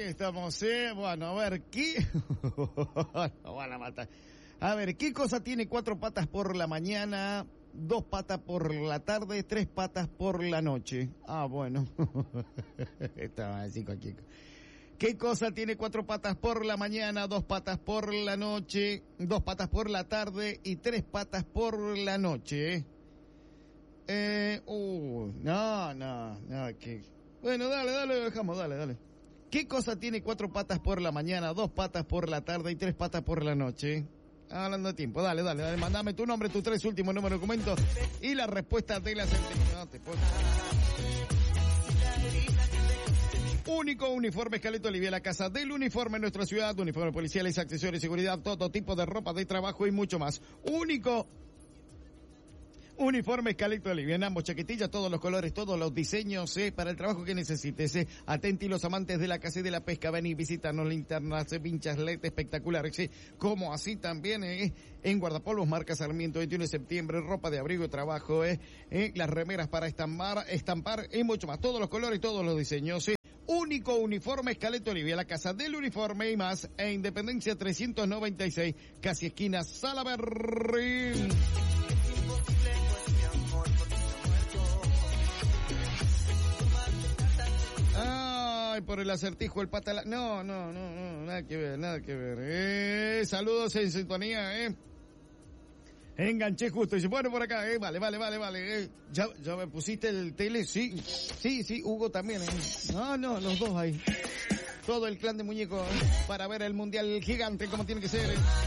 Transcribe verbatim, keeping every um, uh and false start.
estamos, ¿eh? Bueno, a ver, ¿qué? Nos van a matar. A ver, ¿qué cosa tiene cuatro patas por la mañana, dos patas por la tarde, tres patas por la noche? Ah, bueno. Estaba así cualquier cosa. ¿Qué cosa tiene cuatro patas por la mañana, dos patas por la noche, dos patas por la tarde y tres patas por la noche? Eh, uh, no, no, no, que... Bueno, dale, dale, lo dejamos, dale, dale. ¿Qué cosa tiene cuatro patas por la mañana, dos patas por la tarde y tres patas por la noche? Hablando de tiempo, dale, dale, dale, mandame tu nombre, tus tres últimos números de documento y la respuesta de la sentencia. No te puedo... Único uniforme Esqueleto Olivia, la casa del uniforme en nuestra ciudad, uniformes policiales, accesorios de seguridad, todo tipo de ropa de trabajo y mucho más. Único uniforme Esqueleto Olivia, en ambos chaquetillas, todos los colores, todos los diseños, eh, para el trabajo que necesites. Eh. Atenti los amantes de la caza y de la pesca, ven y visítanos, linternas, eh, vinchas L E D espectaculares, eh, como así también eh, en guardapolvos marca Sarmiento, veintiuno de septiembre, ropa de abrigo y trabajo, eh, eh, las remeras para estampar, estampar y mucho más, todos los colores, todos los diseños. Eh. Único uniforme Esqueleto Olivia, la casa del uniforme y más, e Independencia trescientos noventa y seis, casi esquina Salaberry. Ay, por el acertijo, el pata... No, no, no, no, nada que ver, nada que ver. Eh, saludos en sintonía, eh. Enganché justo. Dice, bueno, por acá, eh, vale, vale, vale, vale. Eh. ¿Ya, ya me pusiste el tele? Sí, sí, sí, Hugo también, eh. No, no, los dos ahí. Todo el clan de muñecos, eh, para ver el mundial gigante como tiene que ser, eh.